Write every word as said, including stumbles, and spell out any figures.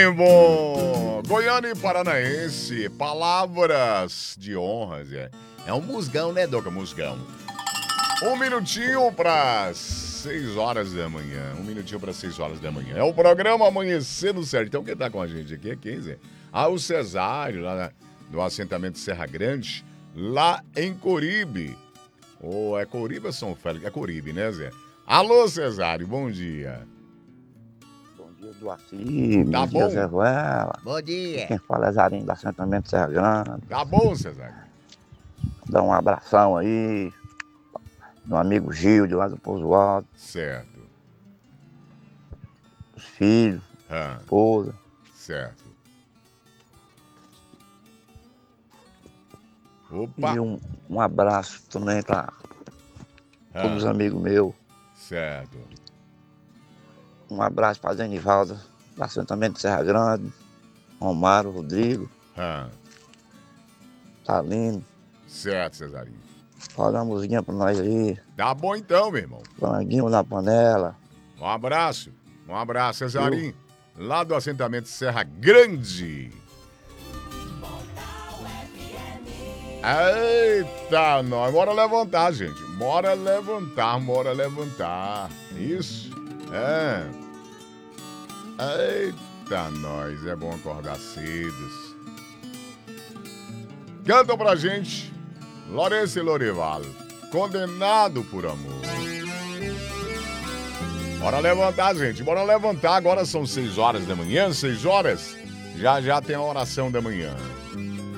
bom! Goiânia e Paranaense, palavras de honras, é. É um musgão, né, Doca? Musgão. Um minutinho para seis horas da manhã. Um minutinho para seis horas da manhã. É o programa Amanhecendo Certo. Então, quem tá com a gente aqui é quem, Zé? Ah, o Cesário, lá do assentamento Serra Grande, lá em Coribe. Ou oh, é Coribe ou São Félix? É Coribe, né, Zé? Alô, Cesário, bom dia. Bom dia, Duaci. Tá bom, bom? dia, Zé Ruela. Bom dia. Quem fala é Zarinho do assentamento Serra Grande. Tá bom, Cesário. Dá um abração aí. Meu amigo Gil, de lá do Pouso Alto. Certo. Os filhos, Ah, esposa. certo. Opa. E um, um abraço também para Ah, todos os amigos meus. certo. Um abraço para Zenivalda, do assentamento Serra Grande. Romário, Rodrigo, Ah, Talino. certo, Cesarinho. Fala uma musiquinha pra nós aí. Tá bom então, meu irmão. Franguinho na panela. Um abraço. Um abraço, Cesarinho. Lá do assentamento Serra Grande. Eita, nós. Bora levantar, gente. Bora levantar, bora levantar. Isso. É. Eita, nós. É bom acordar cedo. Cantam pra gente. Lourenço e Lorival. Condenado por amor. Bora levantar, gente. Bora levantar. Agora são seis horas da manhã. Seis horas. Já já tem a oração da manhã.